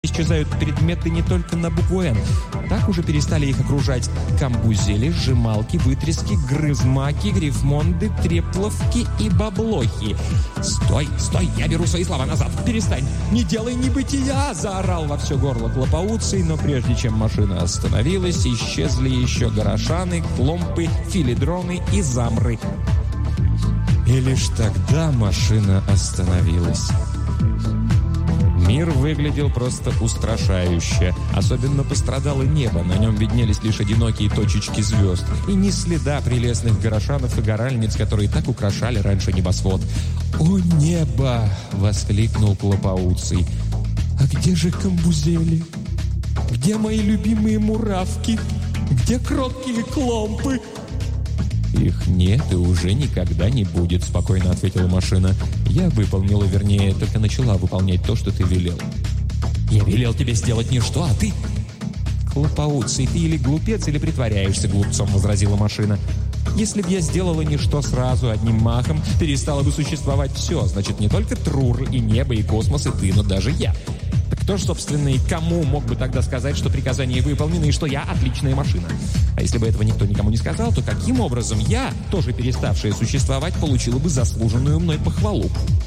исчезают предметы не только на букву «Н». Так уже перестали их окружать камбузели, сжималки, вытрески, грызмаки, грифмонды, трепловки и баблохи. «Стой, стой, я беру свои слова назад! Перестань! Не делай небытия!» — заорал во все горло Клопауций, но прежде чем машина остановилась, исчезли еще горошаны, кломпы, филидроны и замры. И лишь тогда машина остановилась. Мир выглядел просто устрашающе. Особенно пострадало небо. На нем виднелись лишь одинокие точечки звезд. И ни следа прелестных горошанов и горальниц, которые так украшали раньше небосвод. «О, небо!» — воскликнул Клопауций. «А где же камбузели? Где мои любимые муравки? Где кроткие кломпы?» «Их нет и уже никогда не будет», — спокойно ответила машина. «Я выполнила, вернее, только начала выполнять то, что ты велел». «Я велел тебе сделать не что, а ты...» «Клопауций, ты или глупец, или притворяешься глупцом», — возразила машина. «Если б я сделала ничто сразу, одним махом, перестало бы существовать все. Значит, не только Трур, и небо, и космос, и ты, но даже я. Так кто же, собственно, и кому мог бы тогда сказать, что приказание выполнено, и что я отличная машина? А если бы этого никто никому не сказал, то каким образом я, тоже переставшая существовать, получила бы заслуженную мной похвалу?»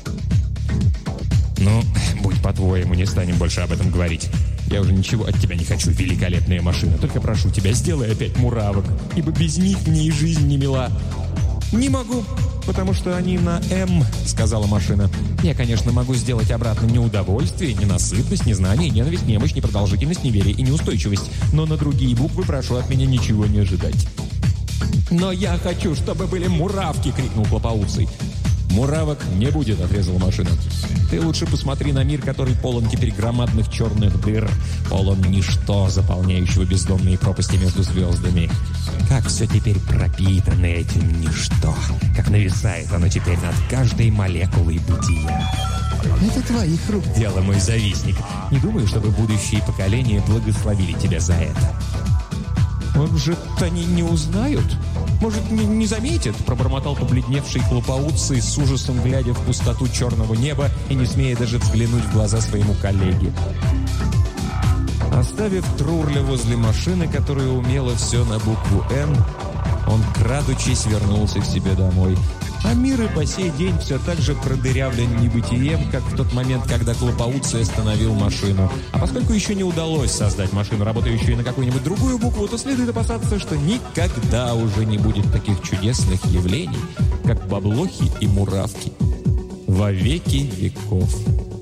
«Ну, будь по-твоему, не станем больше об этом говорить. Я уже ничего от тебя не хочу, великолепная машина. Только прошу тебя, сделай опять муравок, ибо без них мне и жизнь не мила». «Не могу, потому что они на «М», — сказала машина. «Я, конечно, могу сделать обратно неудовольствие, ненасытность, незнание, ненависть, немощь, непродолжительность, неверие и неустойчивость. Но на другие буквы прошу от меня ничего не ожидать». «Но я хочу, чтобы были муравки!» — крикнул Клопауций. «Муравок не будет», — отрезала машина. «Ты лучше посмотри на мир, который полон теперь громадных черных дыр, полон ничто, заполняющего бездонные пропасти между звездами. Как все теперь пропитано этим ничто, как нависает оно теперь над каждой молекулой бытия. Это твоих рук дело, мой завистник. Не думаю, чтобы будущие поколения благословили тебя за это». «Может, они не узнают? Может, не заметят?» — пробормотал побледневший Клопауций, с ужасом глядя в пустоту черного неба и не смея даже взглянуть в глаза своему коллеге. Оставив Трурля возле машины, которая умела все на букву «Н», он, крадучись, вернулся к себе домой. А мир и по сей день все так же продырявлен небытием, как в тот момент, когда Клопауций остановил машину. А поскольку еще не удалось создать машину, работающую на какую-нибудь другую букву, то следует опасаться, что никогда уже не будет таких чудесных явлений, как баблохи и муравки. Во веки веков.